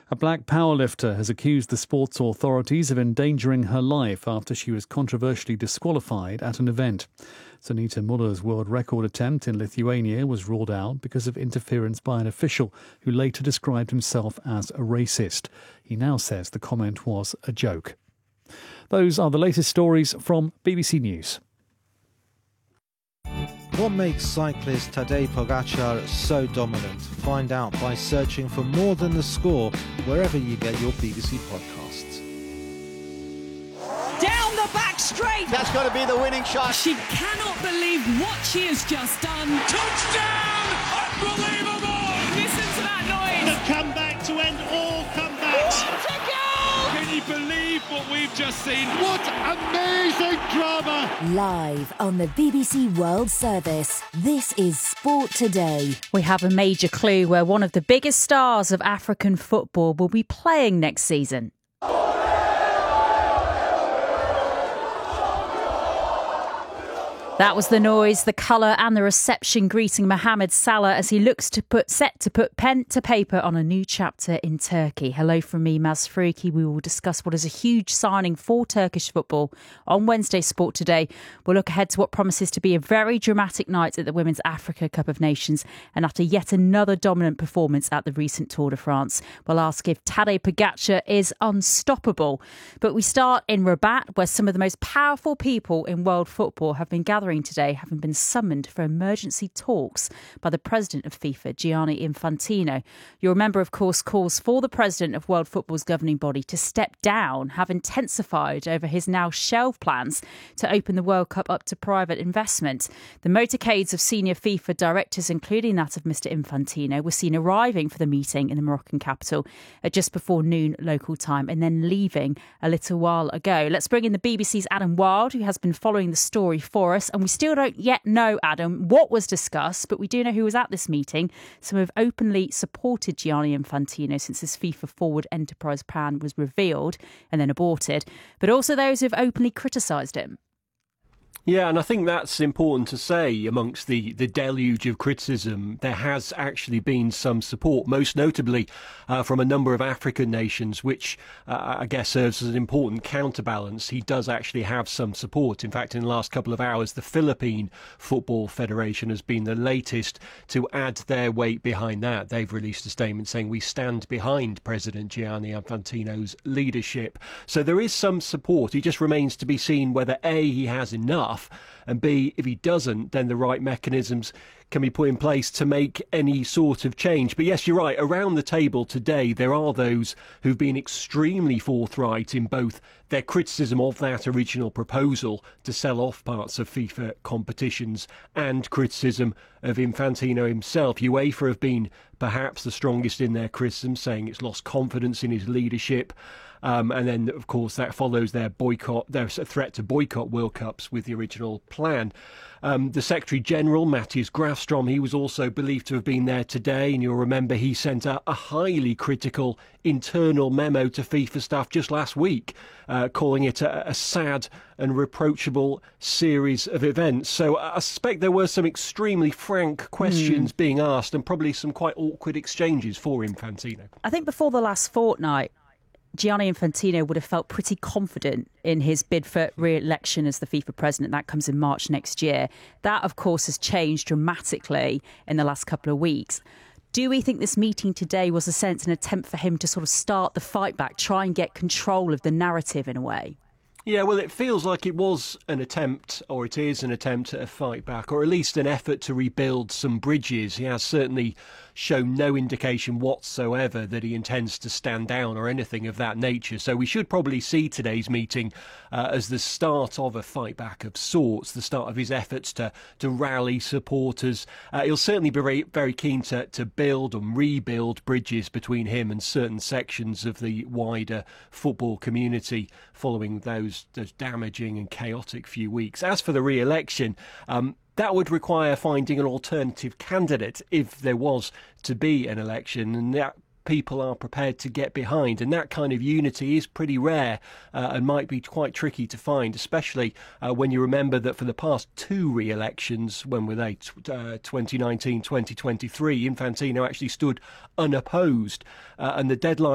A black powerlifter has accused the sports authorities of endangering her life after she was controversially disqualified at an event. Sonita Muller's world record attempt in Lithuania was ruled out because of interference by an official who later described himself as a racist. He now says the comment was a joke. Those are the latest stories from BBC News. What makes cyclist Tadej Pogacar so dominant? Find out by searching for More Than the Score wherever you get your BBC podcasts. Down the back straight! That's got to be the winning shot. She cannot believe what she has just done. Touchdown! Unbelievable! Listen to that noise! The comeback to end all comebacks. What a goal! Can you believe what we've just seen? What amazing drama! Live on the BBC World Service, this is Sport Today. We have a major clue where one of the biggest stars of African football will be playing next season. That was the noise, the colour and the reception greeting Mohamed Salah as he looks set to put pen to paper on a new chapter in Turkey. Hello from me, Maz Faruqi. We will discuss what is a huge signing for Turkish football on Wednesday Sport Today. We'll look ahead to what promises to be a very dramatic night at the Women's Africa Cup of Nations, and after yet another dominant performance at the recent Tour de France, we'll ask if Tadej Pogacar is unstoppable. But we start in Rabat, where some of the most powerful people in world football have been gathering today, having been summoned for emergency talks by the president of FIFA, Gianni Infantino. You'll remember, of course, calls for the president of World Football's governing body to step down have intensified over his now shelved plans to open the World Cup up to private investment. The motorcades of senior FIFA directors, including that of Mr. Infantino, were seen arriving for the meeting in the Moroccan capital at just before noon local time and then leaving a little while ago. Let's bring in the BBC's Adam Wilde, who has been following the story for us. And we still don't yet know, Adam, what was discussed, but we do know who was at this meeting. Some have openly supported Gianni Infantino since his FIFA Forward Enterprise plan was revealed and then aborted, but also those who have openly criticised him. Yeah, and I think that's important to say. Amongst the deluge of criticism, there has actually been some support, most notably from a number of African nations, which I guess serves as an important counterbalance. He does actually have some support. In fact, in the last couple of hours, the Philippine Football Federation has been the latest to add their weight behind that. They've released a statement saying, "We stand behind President Gianni Infantino's leadership." So there is some support. It just remains to be seen whether A, he has enough, and B, if he doesn't, then the right mechanisms can be put in place to make any sort of change. But yes, you're right. Around the table today, there are those who've been extremely forthright in both their criticism of that original proposal to sell off parts of FIFA competitions and criticism of Infantino himself. UEFA have been perhaps the strongest in their criticism, saying it's lost confidence in his leadership. And then, of course, that follows their threat to boycott World Cups with the original plan. The Secretary-General, Matthias Grafstrom, he was also believed to have been there today. And you'll remember he sent a highly critical internal memo to FIFA staff just last week, calling it a sad and reproachable series of events. So I suspect there were some extremely frank questions being asked and probably some quite awkward exchanges for Infantino. I think before the last fortnight, Gianni Infantino would have felt pretty confident in his bid for re-election as the FIFA president. That comes in March next year. That, of course, has changed dramatically in the last couple of weeks. Do we think this meeting today was, an attempt for him to sort of start the fight back, try and get control of the narrative in a way? Yeah, well, it feels like it was an attempt, or it is an attempt at a fight back, or at least an effort to rebuild some bridges. He has certainly shown no indication whatsoever that he intends to stand down or anything of that nature. So we should probably see today's meeting as the start of a fight back of sorts, the start of his efforts to rally supporters. He'll certainly be very, very keen to build and rebuild bridges between him and certain sections of the wider football community following those damaging and chaotic few weeks. As for the re-election, that would require finding an alternative candidate if there was to be an election, and that people are prepared to get behind. And that kind of unity is pretty rare and might be quite tricky to find, especially when you remember that for the past two re-elections, when were they, 2019, 2023, Infantino actually stood unopposed, and the deadline